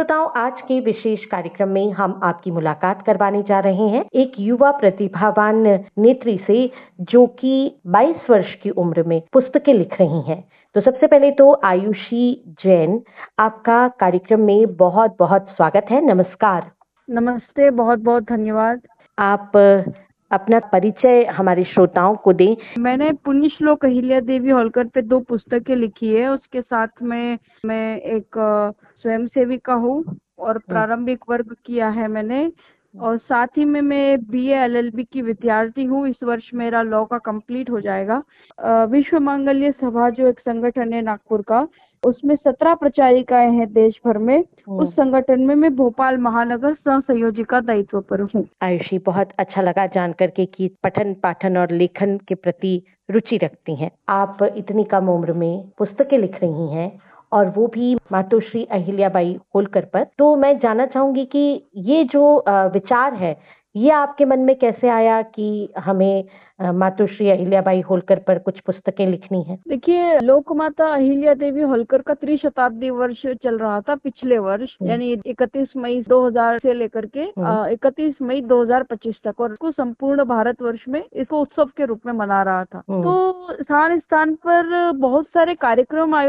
श्रोताओं, आज के विशेष कार्यक्रम में हम आपकी मुलाकात करवाने जा रहे हैं एक युवा प्रतिभावान नेत्री से, जो कि 22 वर्ष की उम्र में पुस्तकें लिख रही हैं। तो सबसे पहले तो आयुषी जैन, आपका कार्यक्रम में बहुत बहुत स्वागत है। नमस्कार। नमस्ते, बहुत बहुत धन्यवाद। आप अपना परिचय हमारे श्रोताओं को दें। मैंने पुण्य श्लोक अहिल्या देवी होलकर पे 2 पुस्तकें लिखी है। उसके साथ में मैं एक स्वयं सेविका हूँ और प्रारंभिक वर्ग किया है मैंने, और साथ ही में मैं बीए एलएलबी की विद्यार्थी हूँ। इस वर्ष मेरा लॉ का कंप्लीट हो जाएगा। विश्व मांगल्य सभा जो एक संगठन है नागपुर का, उसमें 17 प्रचारिकाएं हैं देश भर में। उस संगठन में मैं भोपाल महानगर सह संयोजिका दायित्व पर हूँ। आयुषी, बहुत अच्छा लगा जान करके कि पठन पाठन और लेखन के प्रति रुचि रखती हैं। आप इतनी कम उम्र में पुस्तकें लिख रही हैं और वो भी मातोश्री अहिल्याबाई होलकर पर। तो मैं जानना चाहूंगी कि ये जो विचार है, ये आपके मन में कैसे आया कि हमें मातोश्री अहिल्याबाई होलकर पर कुछ पुस्तकें लिखनी है? देखिए, लोकमाता अहिल्या देवी होलकर का त्रिशताब्दी वर्ष चल रहा था पिछले वर्ष, यानी 31 मई 2000 से लेकर के 31 मई 2025 तक, और उसको संपूर्ण भारतवर्ष में इसको उत्सव के रूप में मना रहा था। तो स्थान स्थान पर बहुत सारे कार्यक्रम